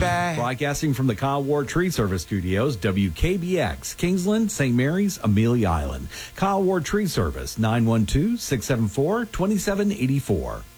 baby. Broadcasting from the Kyle Ward Tree Service Studios, WKBX, Kingsland, St. Mary's, Amelia Island. Kyle Ward Tree Service, 912-674-2784.